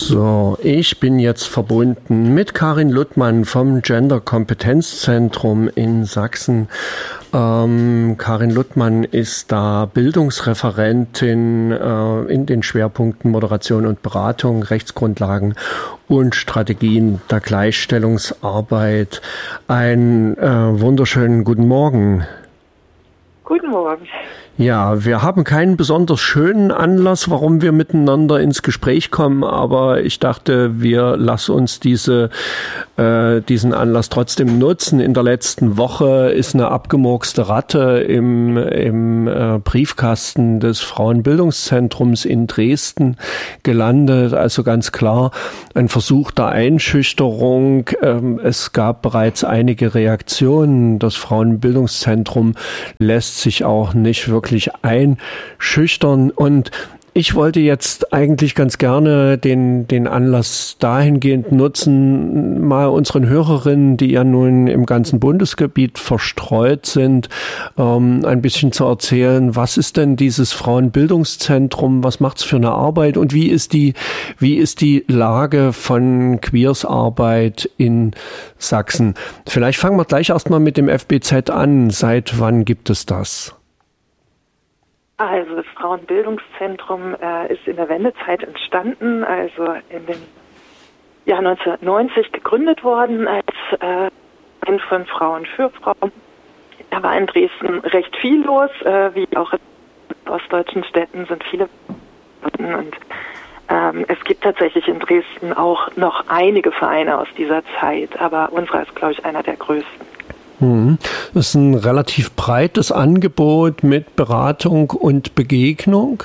So, ich bin jetzt verbunden mit Karin Luttmann vom Gender Kompetenzzentrum in Sachsen. Karin Luttmann ist da Bildungsreferentin in den Schwerpunkten Moderation und Beratung, Rechtsgrundlagen und Strategien der Gleichstellungsarbeit. Einen wunderschönen guten Morgen. Guten Morgen. Ja, wir haben keinen besonders schönen Anlass, warum wir miteinander ins Gespräch kommen, aber ich dachte, wir lassen uns diesen Anlass trotzdem nutzen. In der letzten Woche ist eine abgemurkste Ratte im Briefkasten des Frauenbildungszentrums in Dresden gelandet. Also ganz klar ein Versuch der Einschüchterung. Es gab bereits einige Reaktionen. Das Frauenbildungszentrum lässt sich auch nicht wirklich einschüchtern. Und ich wollte jetzt eigentlich ganz gerne den Anlass dahingehend nutzen, mal unseren Hörerinnen, die ja nun im ganzen Bundesgebiet verstreut sind, ein bisschen zu erzählen, was ist denn dieses Frauenbildungszentrum, was macht's für eine Arbeit und wie ist die Lage von Queersarbeit in Sachsen? Vielleicht fangen wir gleich erstmal mit dem FBZ an. Seit wann gibt es das? Also das Frauenbildungszentrum ist in der Wendezeit entstanden, also in dem Jahr 1990 gegründet worden als ein von Frauen für Frauen. Da war in Dresden recht viel los, wie auch in ostdeutschen Städten sind viele und es gibt tatsächlich in Dresden auch noch einige Vereine aus dieser Zeit, aber unserer ist, glaube ich, einer der größten. Das ist ein relativ breites Angebot mit Beratung und Begegnung.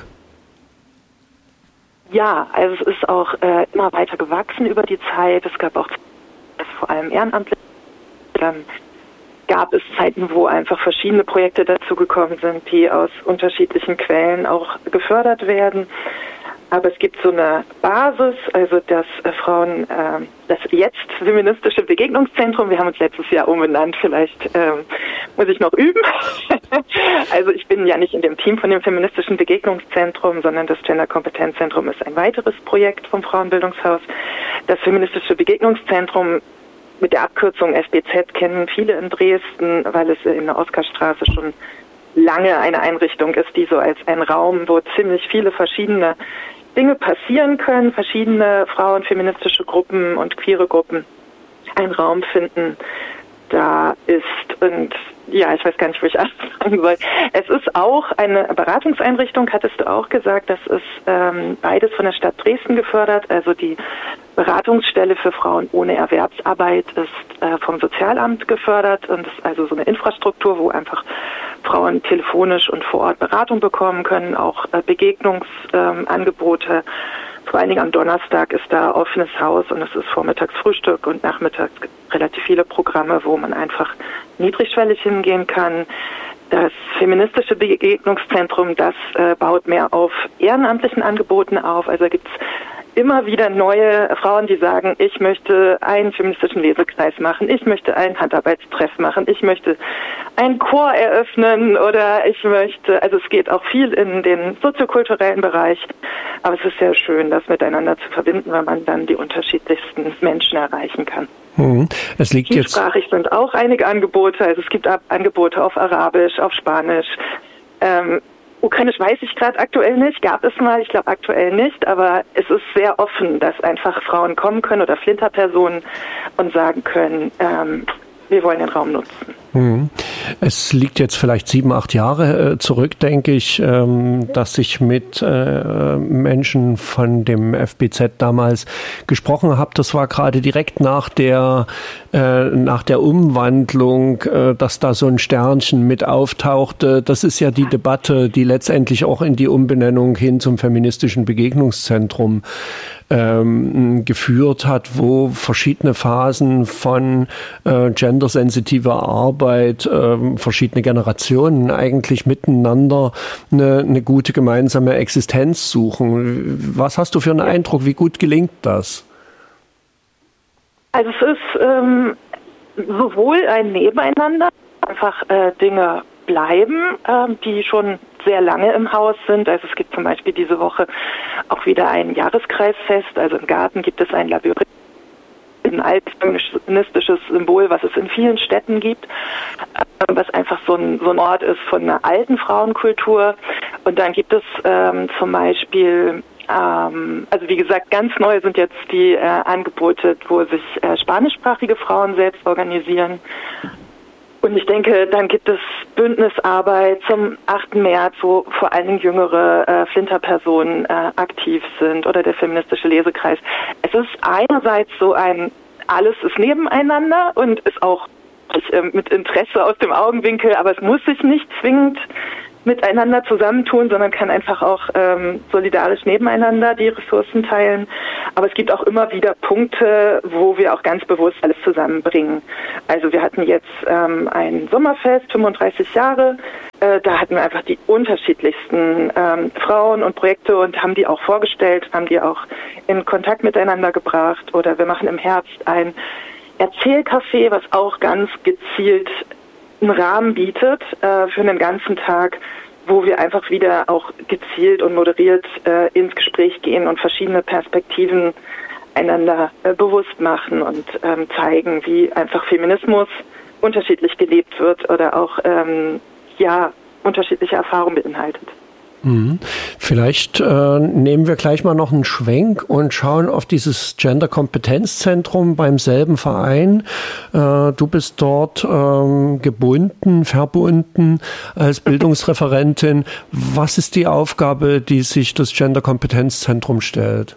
Ja, also es ist auch immer weiter gewachsen über die Zeit. Es gab auch vor allem ehrenamtlich. Dann gab es Zeiten, wo einfach verschiedene Projekte dazugekommen sind, die aus unterschiedlichen Quellen auch gefördert werden. Aber es gibt so eine Basis, also das das jetzt feministische Begegnungszentrum. Wir haben uns letztes Jahr umbenannt, vielleicht muss ich noch üben. Also ich bin ja nicht in dem Team von dem feministischen Begegnungszentrum, sondern das Gender Kompetenzzentrum ist ein weiteres Projekt vom Frauenbildungshaus. Das feministische Begegnungszentrum mit der Abkürzung FBZ kennen viele in Dresden, weil es in der Oskarstraße schon lange eine Einrichtung ist, die so als ein Raum, wo ziemlich viele verschiedene Dinge passieren können, verschiedene frauenfeministische Gruppen und queere Gruppen einen Raum finden. Da ist, und ja, ich weiß gar nicht, wo ich anfangen soll. Es ist auch eine Beratungseinrichtung, hattest du auch gesagt. Das ist beides von der Stadt Dresden gefördert. Also die Beratungsstelle für Frauen ohne Erwerbsarbeit ist vom Sozialamt gefördert und ist also so eine Infrastruktur, wo einfach Frauen telefonisch und vor Ort Beratung bekommen können, auch Begegnungsangebote. Vor allen Dingen am Donnerstag ist da offenes Haus und es ist vormittags Frühstück und nachmittags relativ viele Programme, wo man einfach niedrigschwellig hingehen kann. Das feministische Begegnungszentrum, das baut mehr auf ehrenamtlichen Angeboten auf. Also gibt es immer wieder neue Frauen, die sagen, ich möchte einen feministischen Lesekreis machen, ich möchte einen Handarbeitstreff machen, ich möchte einen Chor eröffnen oder ich möchte, also es geht auch viel in den soziokulturellen Bereich, aber es ist sehr schön, das miteinander zu verbinden, weil man dann die unterschiedlichsten Menschen erreichen kann. Es liegt jetzt Vielsprachig sind auch einige Angebote, also es gibt Angebote auf Arabisch, auf Spanisch, Ukrainisch weiß ich gerade aktuell nicht, gab es mal, ich glaube aktuell nicht, aber es ist sehr offen, dass einfach Frauen kommen können oder Flinterpersonen und sagen können, wir wollen den Raum nutzen. Es liegt jetzt vielleicht 7, 8 Jahre zurück, denke ich, dass ich mit Menschen von dem FBZ damals gesprochen habe. Das war gerade direkt nach der Umwandlung, dass da so ein Sternchen mit auftauchte. Das ist ja die Debatte, die letztendlich auch in die Umbenennung hin zum feministischen Begegnungszentrum geführt hat, wo verschiedene Phasen von gendersensitiver Arbeit, verschiedene Generationen eigentlich miteinander eine gute gemeinsame Existenz suchen. Was hast du für einen Eindruck? Wie gut gelingt das? Also es ist sowohl ein Nebeneinander, einfach Dinge bleiben, die schon sehr lange im Haus sind. Also es gibt zum Beispiel diese Woche auch wieder ein Jahreskreisfest. Also im Garten gibt es ein Labyrinth, ein altfeministisches Symbol, was es in vielen Städten gibt, was einfach so ein Ort ist von einer alten Frauenkultur. Und dann gibt es zum Beispiel, also wie gesagt, ganz neu sind jetzt die Angebote, wo sich spanischsprachige Frauen selbst organisieren. Und ich denke, dann gibt es Bündnisarbeit zum 8. März, wo vor allen Dingen jüngere Flinterpersonen aktiv sind, oder der feministische Lesekreis. Es ist einerseits so alles ist nebeneinander und ist auch mit Interesse aus dem Augenwinkel, aber es muss sich nicht zwingend miteinander zusammentun, sondern kann einfach auch solidarisch nebeneinander die Ressourcen teilen. Aber es gibt auch immer wieder Punkte, wo wir auch ganz bewusst alles zusammenbringen. Also wir hatten jetzt ein Sommerfest, 35 Jahre. Da hatten wir einfach die unterschiedlichsten Frauen und Projekte und haben die auch vorgestellt, haben die auch in Kontakt miteinander gebracht. Oder wir machen im Herbst ein Erzählcafé, was auch ganz gezielt einen Rahmen bietet für einen ganzen Tag, wo wir einfach wieder auch gezielt und moderiert ins Gespräch gehen und verschiedene Perspektiven einander bewusst machen und zeigen, wie einfach Feminismus unterschiedlich gelebt wird oder auch unterschiedliche Erfahrungen beinhaltet. Vielleicht nehmen wir gleich mal noch einen Schwenk und schauen auf dieses Gender-Kompetenzzentrum beim selben Verein. Du bist dort verbunden als Bildungsreferentin. Was ist die Aufgabe, die sich das Gender-Kompetenzzentrum stellt?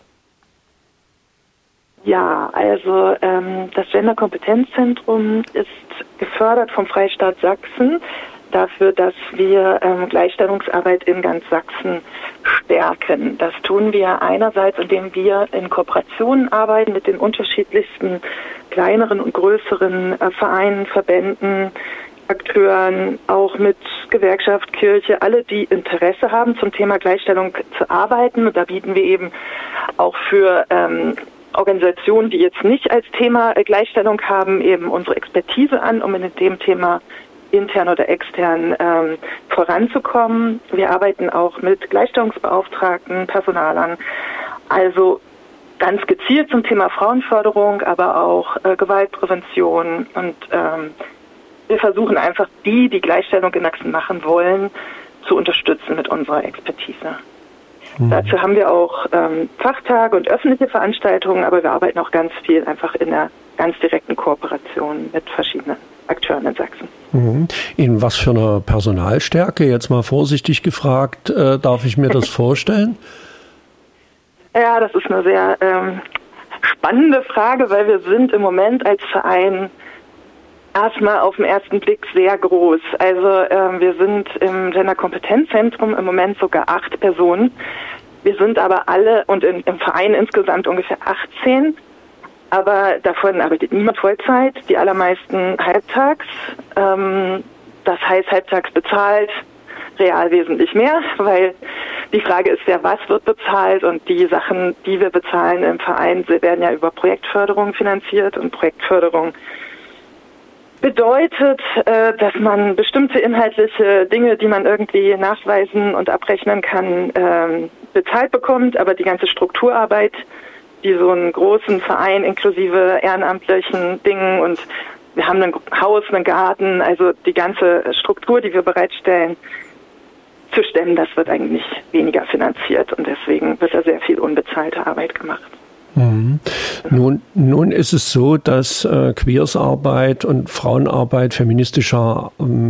Ja, also das Gender-Kompetenzzentrum ist gefördert vom Freistaat Sachsen dafür, dass wir Gleichstellungsarbeit in ganz Sachsen stärken. Das tun wir einerseits, indem wir in Kooperationen arbeiten mit den unterschiedlichsten kleineren und größeren Vereinen, Verbänden, Akteuren, auch mit Gewerkschaft, Kirche, alle, die Interesse haben, zum Thema Gleichstellung zu arbeiten. Und da bieten wir eben auch für Organisationen, die jetzt nicht als Thema Gleichstellung haben, eben unsere Expertise an, um in dem Thema intern oder extern voranzukommen. Wir arbeiten auch mit Gleichstellungsbeauftragten, Personalern, also ganz gezielt zum Thema Frauenförderung, aber auch Gewaltprävention. Und wir versuchen einfach die Gleichstellung in Sachsen machen wollen, zu unterstützen mit unserer Expertise. Dazu haben wir auch Fachtage und öffentliche Veranstaltungen, aber wir arbeiten auch ganz viel einfach in der ganz direkten Kooperation mit verschiedenen Akteuren in Sachsen. In was für einer Personalstärke, jetzt mal vorsichtig gefragt, darf ich mir das vorstellen? Ja, das ist eine sehr spannende Frage, weil wir sind im Moment als Verein erstmal auf den ersten Blick sehr groß. Also wir sind im Gender-Kompetenzzentrum im Moment sogar 8 Personen. Wir sind aber alle und im Verein insgesamt ungefähr 18. Aber davon arbeitet niemand Vollzeit, die allermeisten halbtags. Das heißt halbtags bezahlt, real wesentlich mehr, weil die Frage ist ja, was wird bezahlt, und die Sachen, die wir bezahlen im Verein, werden ja über Projektförderung finanziert, und Projektförderung bedeutet, dass man bestimmte inhaltliche Dinge, die man irgendwie nachweisen und abrechnen kann, bezahlt bekommt, aber die ganze Strukturarbeit, die so einen großen Verein inklusive ehrenamtlichen Dingen, und wir haben ein Haus, einen Garten, also die ganze Struktur, die wir bereitstellen, zu stemmen, das wird eigentlich weniger finanziert, und deswegen wird da sehr viel unbezahlte Arbeit gemacht. Nun ist es so, dass Queersarbeit und Frauenarbeit, feministischem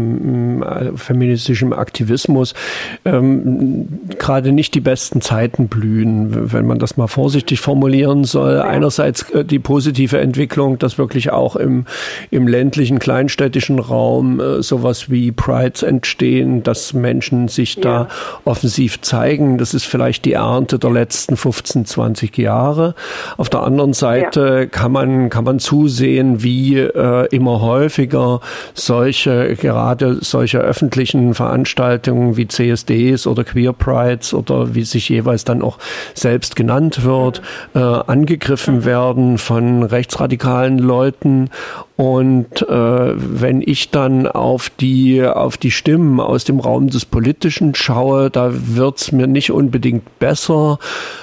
Aktivismus gerade nicht die besten Zeiten blühen, wenn man das mal vorsichtig formulieren soll. Ja. Einerseits die positive Entwicklung, dass wirklich auch im ländlichen, kleinstädtischen Raum sowas wie Prides entstehen, dass Menschen sich da offensiv zeigen. Das ist vielleicht die Ernte der letzten 15, 20 Jahre. Auf der anderen Seite kann man zusehen, wie immer häufiger gerade solche öffentlichen Veranstaltungen wie CSDs oder Queer Prides oder wie sich jeweils dann auch selbst genannt wird, angegriffen werden von rechtsradikalen Leuten. Und wenn ich dann auf die Stimmen aus dem Raum des Politischen schaue, da wird's mir nicht unbedingt besser.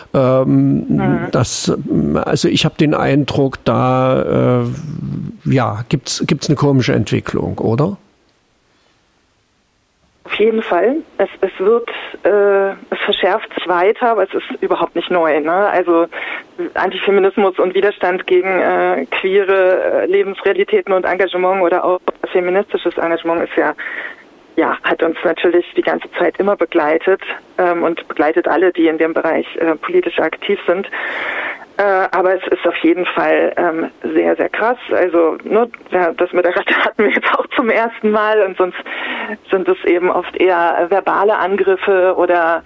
Also ich habe den Eindruck, da gibt's eine komische Entwicklung, oder? Auf jeden Fall. Es verschärft sich weiter, aber es ist überhaupt nicht neu. Ne? Also Antifeminismus und Widerstand gegen queere Lebensrealitäten und Engagement oder auch feministisches Engagement ist hat uns natürlich die ganze Zeit immer begleitet und begleitet alle, die in dem Bereich politisch aktiv sind. Aber es ist auf jeden Fall sehr, sehr krass. Also das mit der Ratte hatten wir jetzt auch zum ersten Mal und sonst sind es eben oft eher verbale Angriffe oder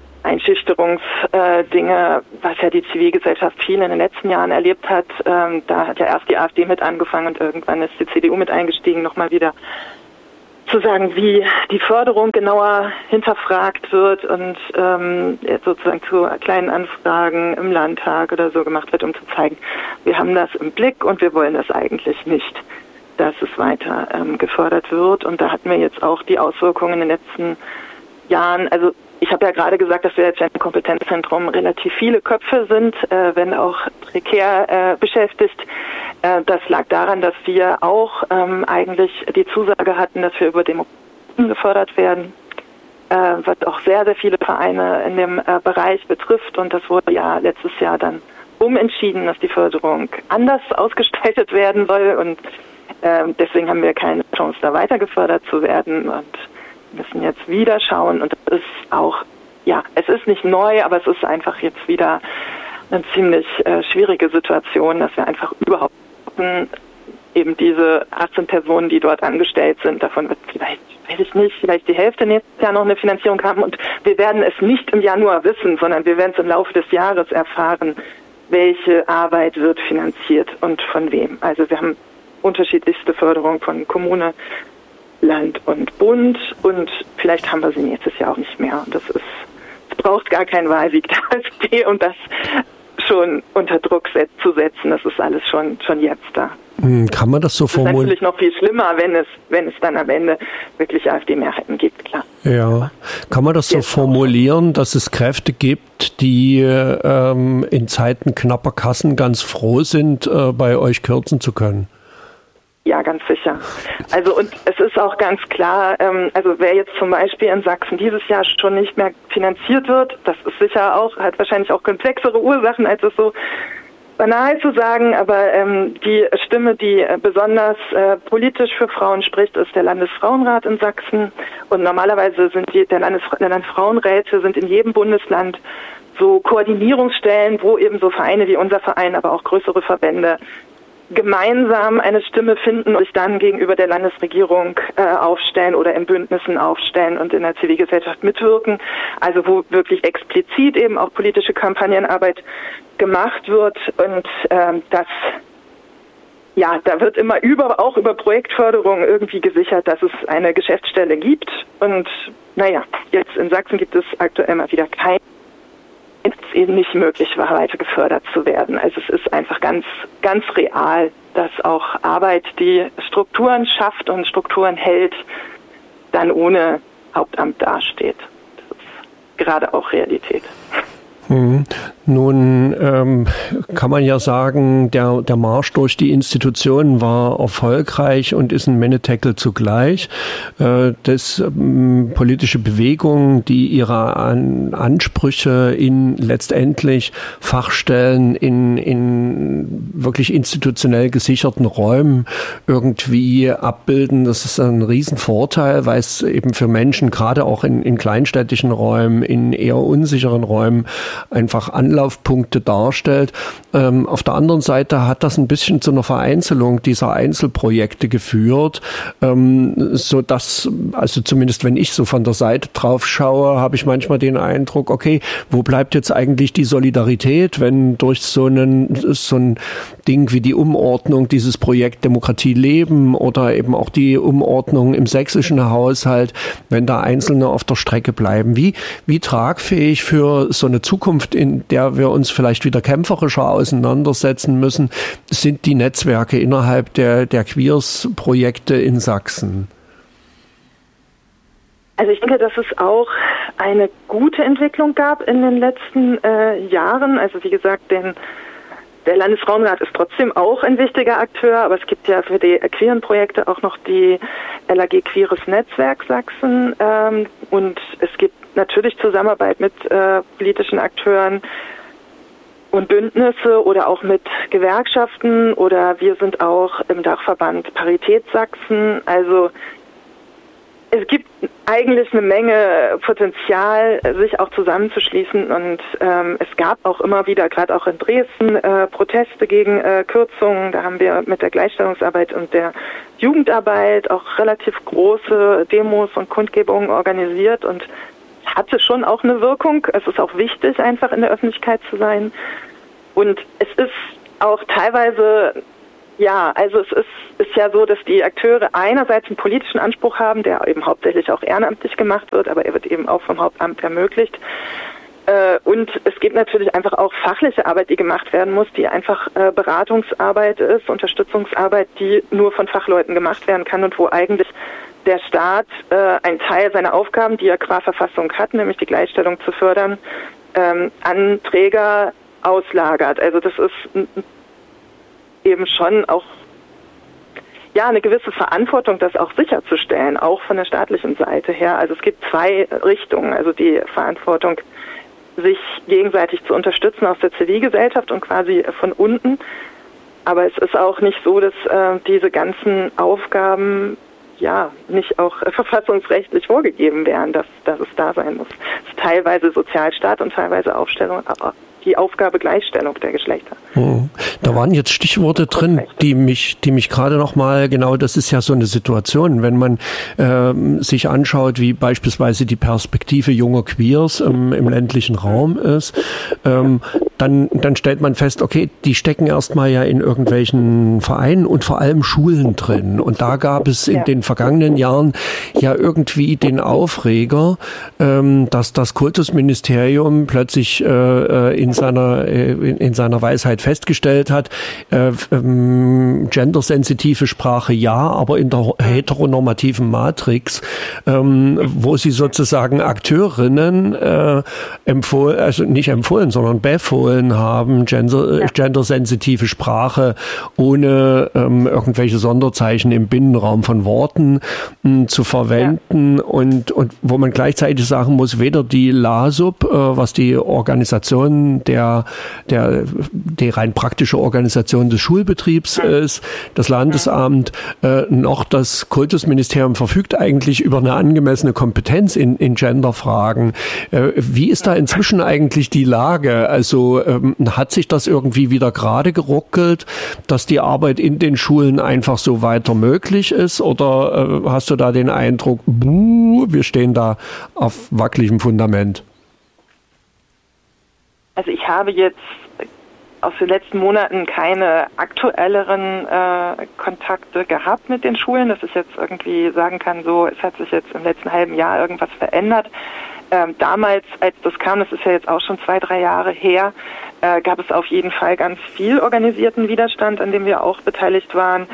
Einschüchterungsdinge, was ja die Zivilgesellschaft viel in den letzten Jahren erlebt hat. Da hat ja erst die AfD mit angefangen und irgendwann ist die CDU mit eingestiegen, nochmal wieder zu sagen, wie die Förderung genauer hinterfragt wird und sozusagen zu kleinen Anfragen im Landtag oder so gemacht wird, um zu zeigen, wir haben das im Blick und wir wollen das eigentlich nicht, dass es weiter gefördert wird. Und da hatten wir jetzt auch die Auswirkungen in den letzten Jahren. Also ich habe ja gerade gesagt, dass wir als Gender-Kompetenzzentrum relativ viele Köpfe sind, wenn auch prekär beschäftigt. Das lag daran, dass wir auch eigentlich die Zusage hatten, dass wir über Demokratien gefördert werden, was auch sehr, sehr viele Vereine in dem Bereich betrifft. Und das wurde ja letztes Jahr dann umentschieden, dass die Förderung anders ausgestaltet werden soll. Und deswegen haben wir keine Chance, da weiter gefördert zu werden und müssen jetzt wieder schauen. Und das ist auch, es ist nicht neu, aber es ist einfach jetzt wieder eine ziemlich schwierige Situation, dass wir einfach überhaupt eben diese 18 Personen, die dort angestellt sind, davon wird vielleicht die Hälfte nächstes Jahr noch eine Finanzierung haben und wir werden es nicht im Januar wissen, sondern wir werden es im Laufe des Jahres erfahren, welche Arbeit wird finanziert und von wem. Also wir haben unterschiedlichste Förderung von Kommune, Land und Bund und vielleicht haben wir sie nächstes Jahr auch nicht mehr. Und es braucht gar keinen Wahlsieg der AfD, um das schon unter Druck zu setzen. Das ist alles schon jetzt da. Kann man das so formulieren? Das ist natürlich noch viel schlimmer, wenn es dann am Ende wirklich AfD-Mehrheiten gibt, klar. Ja, kann man das so formulieren, dass es Kräfte gibt, die in Zeiten knapper Kassen ganz froh sind, bei euch kürzen zu können? Ja, ganz sicher. Also und es ist auch ganz klar, also wer jetzt zum Beispiel in Sachsen dieses Jahr schon nicht mehr finanziert wird, das ist sicher auch, hat wahrscheinlich auch komplexere Ursachen, als es so banal zu sagen, aber die Stimme, die besonders politisch für Frauen spricht, ist der Landesfrauenrat in Sachsen. Und normalerweise sind der Landesfrauenräte sind in jedem Bundesland so Koordinierungsstellen, wo eben so Vereine wie unser Verein, aber auch größere Verbände gemeinsam eine Stimme finden und sich dann gegenüber der Landesregierung aufstellen oder in Bündnissen aufstellen und in der Zivilgesellschaft mitwirken. Also wo wirklich explizit eben auch politische Kampagnenarbeit gemacht wird und da wird immer auch über Projektförderung irgendwie gesichert, dass es eine Geschäftsstelle gibt. Und jetzt in Sachsen gibt es aktuell mal wieder keine. Es eben nicht möglich war, weiter gefördert zu werden. Also es ist einfach ganz, ganz real, dass auch Arbeit, die Strukturen schafft und Strukturen hält, dann ohne Hauptamt dasteht. Das ist gerade auch Realität. Nun kann man ja sagen, der Marsch durch die Institutionen war erfolgreich und ist ein Menetekel zugleich. Dass politische Bewegungen, die ihre Ansprüche in letztendlich Fachstellen in wirklich institutionell gesicherten Räumen irgendwie abbilden, das ist ein Riesenvorteil, weil es eben für Menschen, gerade auch in kleinstädtischen Räumen, in eher unsicheren Räumen, einfach Anlaufpunkte darstellt. Auf der anderen Seite hat das ein bisschen zu einer Vereinzelung dieser Einzelprojekte geführt, so dass, also zumindest wenn ich so von der Seite drauf schaue, habe ich manchmal den Eindruck, okay, wo bleibt jetzt eigentlich die Solidarität, wenn durch so ein Ding wie die Umordnung dieses Projekt Demokratie leben oder eben auch die Umordnung im sächsischen Haushalt, wenn da Einzelne auf der Strecke bleiben. Wie tragfähig für so eine Zukunft, in der wir uns vielleicht wieder kämpferischer auseinandersetzen müssen, sind die Netzwerke innerhalb der Queers-Projekte in Sachsen? Also ich denke, dass es auch eine gute Entwicklung gab in den letzten Jahren. Also wie gesagt, der Landesfrauenrat ist trotzdem auch ein wichtiger Akteur, aber es gibt ja für die queeren Projekte auch noch die LAG Queeres Netzwerk Sachsen und es gibt natürlich Zusammenarbeit mit politischen Akteuren und Bündnisse oder auch mit Gewerkschaften oder wir sind auch im Dachverband Parität Sachsen. Also es gibt eigentlich eine Menge Potenzial, sich auch zusammenzuschließen und es gab auch immer wieder, gerade auch in Dresden, Proteste gegen Kürzungen. Da haben wir mit der Gleichstellungsarbeit und der Jugendarbeit auch relativ große Demos und Kundgebungen organisiert und hatte schon auch eine Wirkung. Es ist auch wichtig, einfach in der Öffentlichkeit zu sein. Und es ist auch teilweise, ja, also es ist ja so, dass die Akteure einerseits einen politischen Anspruch haben, der eben hauptsächlich auch ehrenamtlich gemacht wird, aber er wird eben auch vom Hauptamt ermöglicht. Und es gibt natürlich einfach auch fachliche Arbeit, die gemacht werden muss, die einfach Beratungsarbeit ist, Unterstützungsarbeit, die nur von Fachleuten gemacht werden kann und wo eigentlich der Staat einen Teil seiner Aufgaben, die er qua Verfassung hat, nämlich die Gleichstellung zu fördern, an Träger auslagert. Also das ist eben schon auch ja eine gewisse Verantwortung, das auch sicherzustellen, auch von der staatlichen Seite her. Also es gibt zwei Richtungen, also die Verantwortung, sich gegenseitig zu unterstützen aus der Zivilgesellschaft und quasi von unten. Aber es ist auch nicht so, dass diese ganzen Aufgaben ja nicht auch verfassungsrechtlich vorgegeben wären, dass es da sein muss. Es ist teilweise Sozialstaat und teilweise die Aufgabe Gleichstellung der Geschlechter. Da waren jetzt Stichworte drin, die mich gerade noch mal, genau, das ist ja so eine Situation, wenn man sich anschaut, wie beispielsweise die Perspektive junger Queers im ländlichen Raum ist, dann stellt man fest, okay, die stecken erstmal ja in irgendwelchen Vereinen und vor allem Schulen drin. Und da gab es in den vergangenen Jahren ja irgendwie den Aufreger, dass das Kultusministerium plötzlich in seiner Weisheit festgestellt hat, gendersensitive Sprache ja, aber in der heteronormativen Matrix, wo sie sozusagen Akteurinnen sondern befohlen haben, gendersensitive Sprache ohne irgendwelche Sonderzeichen im Binnenraum von Worten zu verwenden und wo man gleichzeitig sagen muss, weder die LASUB, was die Organisation die rein praktische Organisation des Schulbetriebs ist, das Landesamt, noch das Kultusministerium verfügt eigentlich über eine angemessene Kompetenz in Genderfragen. Wie ist da inzwischen eigentlich die Lage? Also hat sich das irgendwie wieder gerade geruckelt, dass die Arbeit in den Schulen einfach so weiter möglich ist? Oder hast du da den Eindruck, wir stehen da auf wackeligem Fundament? Also ich habe jetzt aus den letzten Monaten keine aktuelleren Kontakte gehabt mit den Schulen, dass ich jetzt irgendwie sagen kann, so, es hat sich jetzt im letzten halben Jahr irgendwas verändert. Damals, als das kam, das ist ja jetzt auch schon 2-3 Jahre her, gab es auf jeden Fall ganz viel organisierten Widerstand, an dem wir auch beteiligt waren.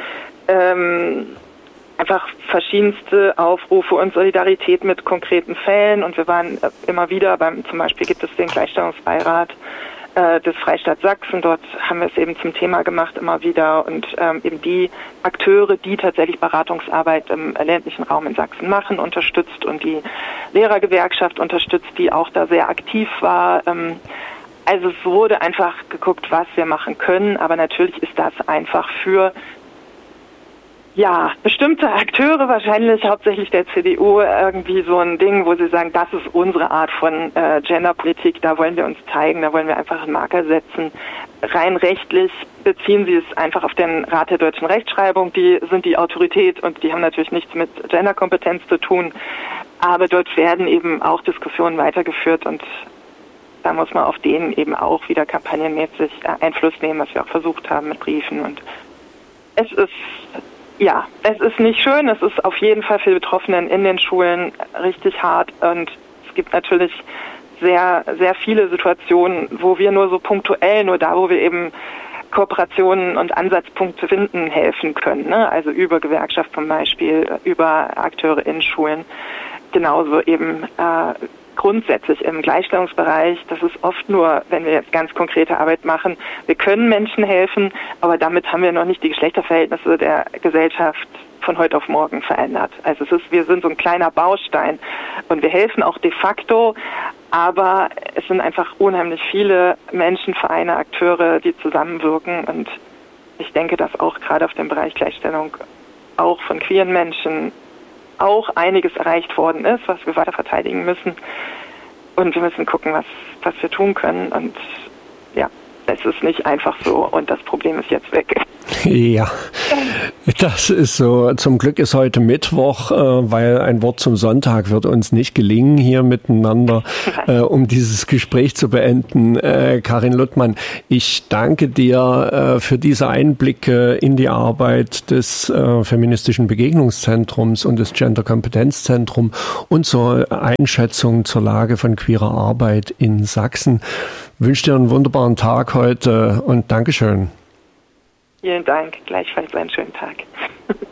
Einfach verschiedenste Aufrufe und Solidarität mit konkreten Fällen und wir waren immer wieder zum Beispiel gibt es den Gleichstellungsbeirat des Freistaats Sachsen, dort haben wir es eben zum Thema gemacht immer wieder und eben die Akteure, die tatsächlich Beratungsarbeit im ländlichen Raum in Sachsen machen, unterstützt und die Lehrergewerkschaft unterstützt, die auch da sehr aktiv war. Also es wurde einfach geguckt, was wir machen können, aber natürlich ist das einfach für Ja, bestimmte Akteure, wahrscheinlich hauptsächlich der CDU, irgendwie so ein Ding, wo sie sagen, das ist unsere Art von Genderpolitik, da wollen wir uns zeigen, da wollen wir einfach einen Marker setzen. Rein rechtlich beziehen sie es einfach auf den Rat der deutschen Rechtschreibung, die sind die Autorität und die haben natürlich nichts mit Genderkompetenz zu tun, aber dort werden eben auch Diskussionen weitergeführt und da muss man auf denen eben auch wieder kampagnenmäßig Einfluss nehmen, was wir auch versucht haben mit Briefen und es ist nicht schön. Es ist auf jeden Fall für die Betroffenen in den Schulen richtig hart und es gibt natürlich sehr, sehr viele Situationen, wo wir nur so punktuell, nur da, wo wir eben Kooperationen und Ansatzpunkte finden, helfen können. Ne? Also über Gewerkschaft zum Beispiel, über Akteure in Schulen. Genauso eben grundsätzlich im Gleichstellungsbereich, das ist oft nur, wenn wir jetzt ganz konkrete Arbeit machen, wir können Menschen helfen, aber damit haben wir noch nicht die Geschlechterverhältnisse der Gesellschaft von heute auf morgen verändert. Also wir sind so ein kleiner Baustein und wir helfen auch de facto, aber es sind einfach unheimlich viele Menschen, Vereine, Akteure, die zusammenwirken und ich denke, dass auch gerade auf dem Bereich Gleichstellung auch von queeren Menschen auch einiges erreicht worden ist, was wir weiter verteidigen müssen. Und wir müssen gucken, was wir tun können. Und ja, es ist nicht einfach so und das Problem ist jetzt weg. Ja, das ist so. Zum Glück ist heute Mittwoch, weil ein Wort zum Sonntag wird uns nicht gelingen, hier miteinander, um dieses Gespräch zu beenden. Karin Luttmann, ich danke dir für diese Einblicke in die Arbeit des Feministischen Begegnungszentrums und des Gender-Kompetenzzentrum und zur Einschätzung zur Lage von queerer Arbeit in Sachsen. Ich wünsche dir einen wunderbaren Tag heute und Dankeschön. Vielen Dank, gleichfalls einen schönen Tag.